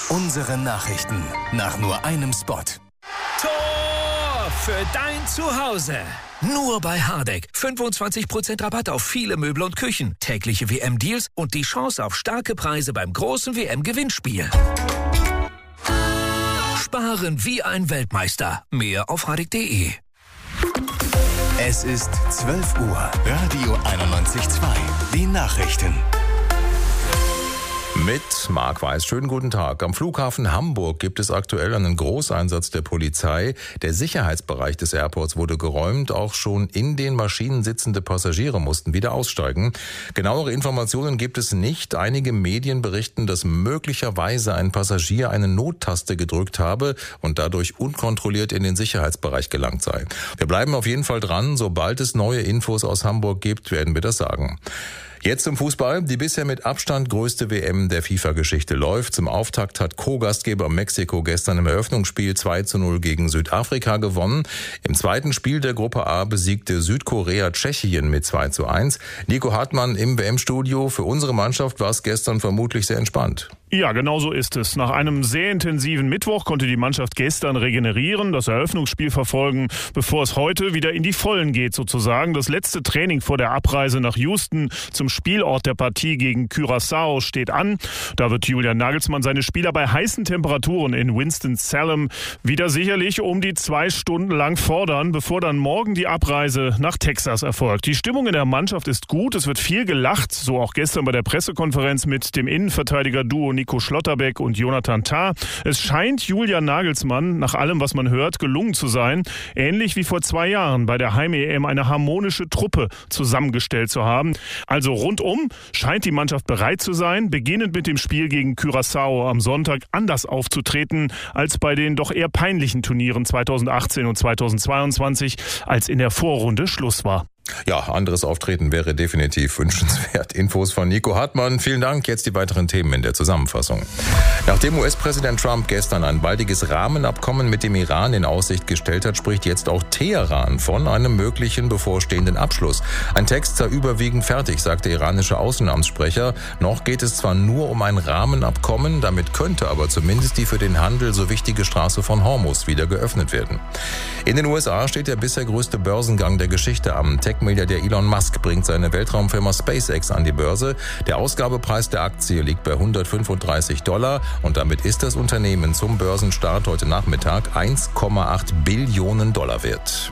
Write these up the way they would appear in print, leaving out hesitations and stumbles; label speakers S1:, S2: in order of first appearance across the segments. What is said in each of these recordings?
S1: Unsere Nachrichten nach nur einem Spot.
S2: Tor für dein Zuhause. Nur bei Hardegg. 25% Rabatt auf viele Möbel und Küchen. Tägliche WM-Deals und die Chance auf starke Preise beim großen WM-Gewinnspiel. Sparen wie ein Weltmeister. Mehr auf hardegg.de.
S1: Es ist 12 Uhr. Radio 91.2. Die Nachrichten.
S3: Mit Marc Weiß. Schönen guten Tag. Am Flughafen Hamburg gibt es aktuell einen Großeinsatz der Polizei. Der Sicherheitsbereich des Airports wurde geräumt. Auch schon in den Maschinen sitzende Passagiere mussten wieder aussteigen. Genauere Informationen gibt es nicht. Einige Medien berichten, dass möglicherweise ein Passagier eine Nottaste gedrückt habe und dadurch unkontrolliert in den Sicherheitsbereich gelangt sei. Wir bleiben auf jeden Fall dran. Sobald es neue Infos aus Hamburg gibt, werden wir das sagen. Jetzt zum Fußball. Die bisher mit Abstand größte WM der FIFA-Geschichte läuft. Zum Auftakt hat Co-Gastgeber Mexiko gestern im Eröffnungsspiel 2:0 gegen Südafrika gewonnen. Im zweiten Spiel der Gruppe A besiegte Südkorea Tschechien mit 2:1. Nico Hartmann im WM-Studio. Für unsere Mannschaft war es gestern vermutlich sehr entspannt.
S4: Ja, genau so ist es. Nach einem sehr intensiven Mittwoch konnte die Mannschaft gestern regenerieren, das Eröffnungsspiel verfolgen, bevor es heute wieder in die Vollen geht sozusagen. Das letzte Training vor der Abreise nach Houston zum Spielort der Partie gegen Curaçao steht an. Da wird Julian Nagelsmann seine Spieler bei heißen Temperaturen in Winston-Salem wieder sicherlich um die 2 Stunden lang fordern, bevor dann morgen die Abreise nach Texas erfolgt. Die Stimmung in der Mannschaft ist gut, es wird viel gelacht, so auch gestern bei der Pressekonferenz mit dem Innenverteidiger-Duo Nico Schlotterbeck und Jonathan Tah. Es scheint Julian Nagelsmann, nach allem, was man hört, gelungen zu sein, ähnlich wie vor 2 Jahren bei der Heim-EM eine harmonische Truppe zusammengestellt zu haben. Also rundum scheint die Mannschaft bereit zu sein, beginnend mit dem Spiel gegen Curaçao am Sonntag anders aufzutreten als bei den doch eher peinlichen Turnieren 2018 und 2022, als in der Vorrunde Schluss war.
S3: Ja, anderes Auftreten wäre definitiv wünschenswert. Infos von Nico Hartmann. Vielen Dank. Jetzt die weiteren Themen in der Zusammenfassung. Nachdem US-Präsident Trump gestern ein baldiges Rahmenabkommen mit dem Iran in Aussicht gestellt hat, spricht jetzt auch Teheran von einem möglichen bevorstehenden Abschluss. Ein Text sei überwiegend fertig, sagt der iranische Außenamtssprecher. Noch geht es zwar nur um ein Rahmenabkommen, damit könnte aber zumindest die für den Handel so wichtige Straße von Hormuz wieder geöffnet werden. In den USA steht der bisher größte Börsengang der Geschichte am. Tech-Milliardär Elon Musk bringt seine Weltraumfirma SpaceX an die Börse. Der Ausgabepreis der Aktie liegt bei $135 und damit ist das Unternehmen zum Börsenstart heute Nachmittag 1,8 Billionen Dollar wert.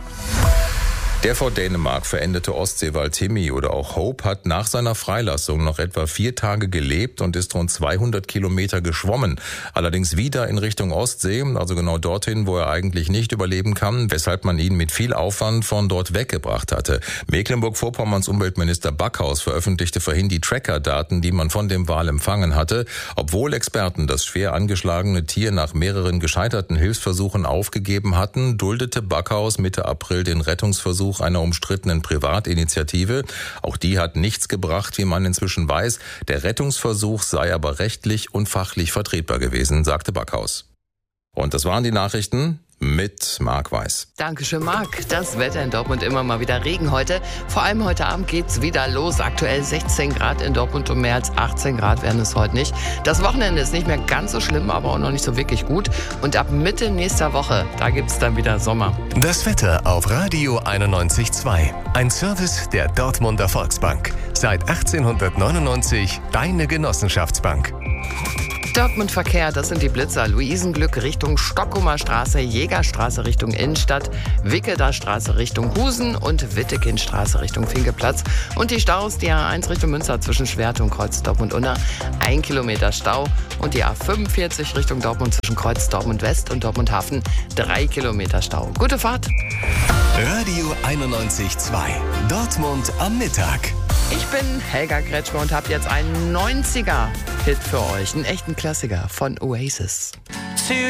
S3: Der vor Dänemark verendete Ostseewal Timmy oder auch Hope hat nach seiner Freilassung noch etwa 4 Tage gelebt und ist rund 200 Kilometer geschwommen. Allerdings wieder in Richtung Ostsee, also genau dorthin, wo er eigentlich nicht überleben kann, weshalb man ihn mit viel Aufwand von dort weggebracht hatte. Mecklenburg-Vorpommerns Umweltminister Backhaus veröffentlichte vorhin die Tracker-Daten, die man von dem Wal empfangen hatte. Obwohl Experten das schwer angeschlagene Tier nach mehreren gescheiterten Hilfsversuchen aufgegeben hatten, duldete Backhaus Mitte April den Rettungsversuch einer umstrittenen Privatinitiative. Auch die hat nichts gebracht, wie man inzwischen weiß. Der Rettungsversuch sei aber rechtlich und fachlich vertretbar gewesen, sagte Backhaus. Und das waren die Nachrichten mit Marc Weiß.
S5: Dankeschön, Marc. Das Wetter in Dortmund immer mal wieder Regen heute. Vor allem heute Abend geht's wieder los. Aktuell 16 Grad in Dortmund und mehr als 18 Grad werden es heute nicht. Das Wochenende ist nicht mehr ganz so schlimm, aber auch noch nicht so wirklich gut. Und ab Mitte nächster Woche, da gibt's dann wieder Sommer.
S1: Das Wetter auf Radio 91.2. Ein Service der Dortmunder Volksbank. Seit 1899 deine Genossenschaftsbank.
S5: Dortmund Verkehr, das sind die Blitzer. Luisenglück Richtung Stockumer Straße, Jägerstraße Richtung Innenstadt, Wickeler Straße Richtung Husen und Wittekindstraße Richtung Finkeplatz. Und die Staus, die A1 Richtung Münster zwischen Schwerte und Kreuz Dortmund-Unna, 1 Kilometer Stau. Und die A45 Richtung Dortmund zwischen Kreuz Dortmund West und Dortmund Hafen, 3 Kilometer Stau. Gute Fahrt.
S1: Radio 91.2. Dortmund am Mittag.
S5: Ich bin Helga Kretschmer und habe jetzt einen 90er-Hit für euch. Einen echten Klassiker von Oasis.